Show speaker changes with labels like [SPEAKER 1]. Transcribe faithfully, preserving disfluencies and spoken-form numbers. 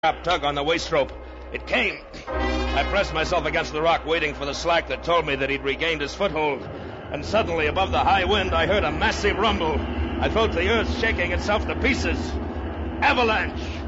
[SPEAKER 1] sharp tug on the waist rope. It came. I pressed myself against the rock, waiting for the slack that told me that he'd regained his foothold. And suddenly, above the high wind, I heard a massive rumble. I felt the earth shaking itself to pieces. Avalanche!